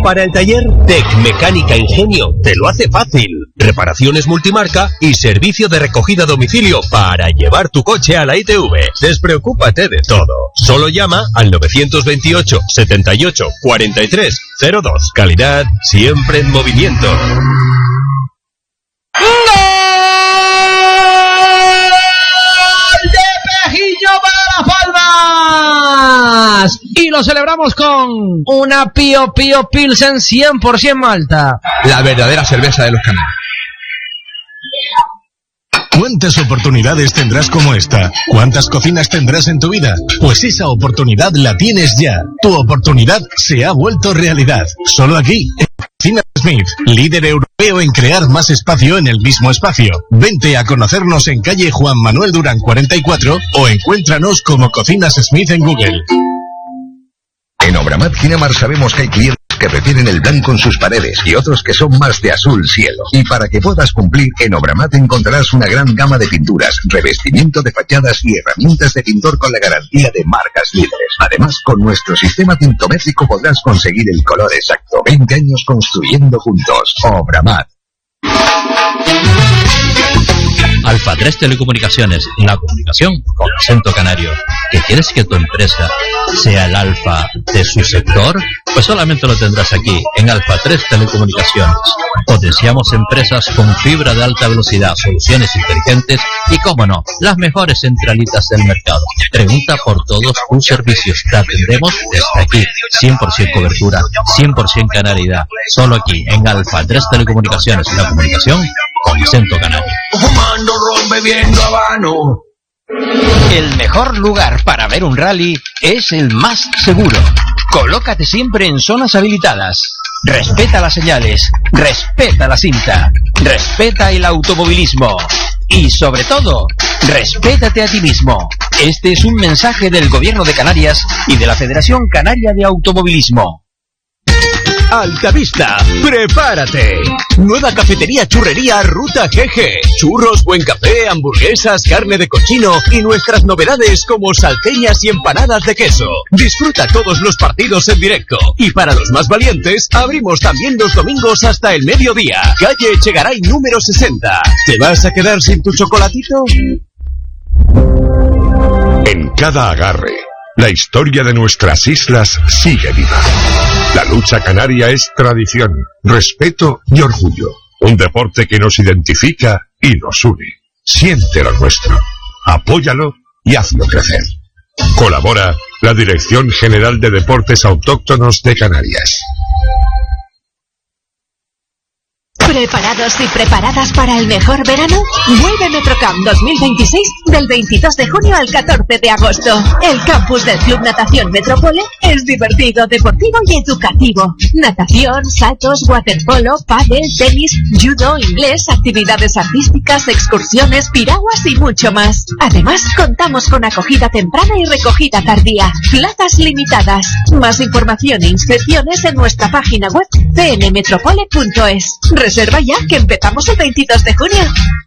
para el taller? Tecmecánica Ingenio te lo hace fácil. Reparaciones multimarca y servicio de recogida a domicilio para llevar tu coche a la ITV. Despreocúpate de todo. Solo llama al 928 78 43 02. Calidad siempre en movimiento. Palmas y lo celebramos con una Pío Pío Pilsen 100% malta, la verdadera cerveza de los canarios. ¿Cuántas oportunidades tendrás como esta? ¿Cuántas cocinas tendrás en tu vida? Pues esa oportunidad la tienes ya. Tu oportunidad se ha vuelto realidad. Solo aquí, en Cocina Smith, líder europeo en crear más espacio en el mismo espacio. Vente a conocernos en calle Juan Manuel Durán 44 o encuéntranos como Cocinas Smith en Google. En Obramat Ginamar sabemos que hay clientes que prefieren el blanco en sus paredes y otros que son más de azul cielo. Y para que puedas cumplir, en Obramat encontrarás una gran gama de pinturas, revestimiento de fachadas y herramientas de pintor con la garantía de marcas líderes. Además, con nuestro sistema tintométrico podrás conseguir el color exacto. 20 años construyendo juntos. Obramat. Alfa 3 Telecomunicaciones, la comunicación con acento canario. ¿Que quieres que tu empresa sea el alfa de su sector? Pues solamente lo tendrás aquí, en Alfa 3 Telecomunicaciones. Potenciamos empresas con fibra de alta velocidad, soluciones inteligentes y, cómo no, las mejores centralitas del mercado. Pregunta por todos tus servicios. Te atendemos desde aquí. 100% cobertura, 100% canalidad. Solo aquí, en Alfa 3 Telecomunicaciones, la comunicación con acento canario. Fumando ron, bebiendo habano. El mejor lugar para ver un rally es el más seguro. Colócate siempre en zonas habilitadas. Respeta las señales, respeta la cinta, respeta el automovilismo y, sobre todo, respétate a ti mismo. Este es un mensaje del Gobierno de Canarias y de la Federación Canaria de Automovilismo. Altavista, prepárate. Nueva cafetería churrería Ruta GG. Churros, buen café, hamburguesas, carne de cochino y nuestras novedades como salteñas y empanadas de queso. Disfruta todos los partidos en directo. Y para los más valientes, abrimos también los domingos hasta el mediodía. Calle Echegaray número 60. ¿Te vas a quedar sin tu chocolatito? En cada agarre, la historia de nuestras islas sigue viva. La lucha canaria es tradición, respeto y orgullo. Un deporte que nos identifica y nos une. Siente lo nuestro, apóyalo y hazlo crecer. Colabora la Dirección General de Deportes Autóctonos de Canarias. ¿Preparados y preparadas para el mejor verano? Vuelve Metrocamp 2026 del 22 de junio al 14 de agosto. El campus del Club Natación Metropole es divertido, deportivo y educativo. Natación, saltos, waterpolo, pádel, tenis, judo, inglés, actividades artísticas, excursiones, piraguas y mucho más. Además, contamos con acogida temprana y recogida tardía. Plazas limitadas. Más información e inscripciones en nuestra página web cnmetropole.es. Reserva ya, que empezamos el 22 de junio.